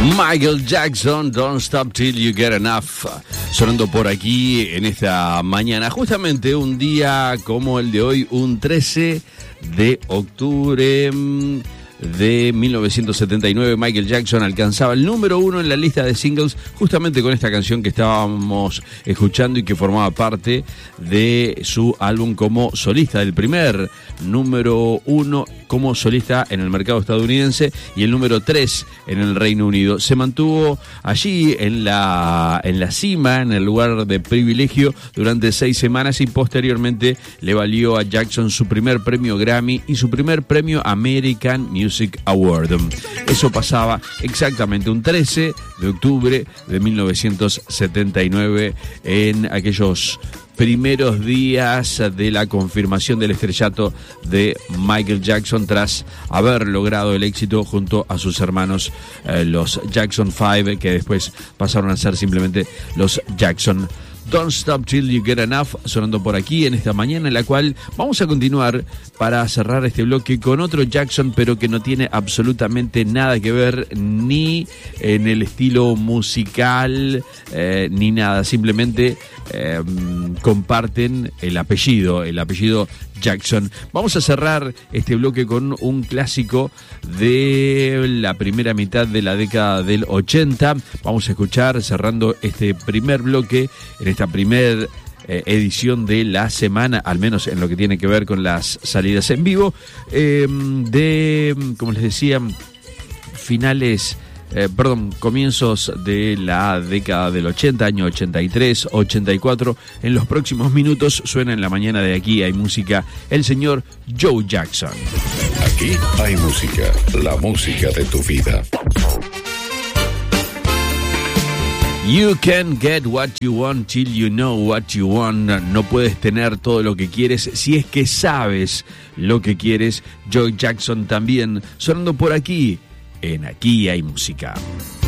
Michael Jackson, Don't Stop Till You Get Enough, sonando por aquí en esta mañana, justamente un día como el de hoy, un 13 de octubre de 1979, Michael Jackson alcanzaba el número 1 en la lista de singles, justamente con esta canción que estábamos escuchando y que formaba parte de su álbum como solista, el primer número 1 como solista en el mercado estadounidense y el número 3 en el Reino Unido. Se mantuvo allí en la cima, en el lugar de privilegio durante 6 semanas y posteriormente le valió a Jackson su primer premio Grammy y su primer premio American Music Award. Eso pasaba exactamente un 13 de octubre de 1979 en aquellos primeros días de la confirmación del estrellato de Michael Jackson tras haber logrado el éxito junto a sus hermanos los Jackson 5, que después pasaron a ser simplemente los Jackson. Don't Stop Till You Get Enough, sonando por aquí en esta mañana, en la cual vamos a continuar para cerrar este bloque con otro Jackson, pero que no tiene absolutamente nada que ver ni en el estilo musical ni nada, simplemente comparten el apellido Jackson. Vamos a cerrar este bloque con un clásico de la primera mitad de la década del 80. Vamos a escuchar, cerrando este primer bloque, en esta primera edición de la semana, al menos en lo que tiene que ver con las salidas en vivo, como les decía, comienzos de la década del 80, año 83, 84. En los próximos minutos suena en la mañana de Aquí Hay Música el señor Joe Jackson. Aquí hay música, la música de tu vida. You can get what you want till you know what you want. No puedes tener todo lo que quieres si es que sabes lo que quieres. Joe Jackson también sonando por aquí en Aquí Hay Música.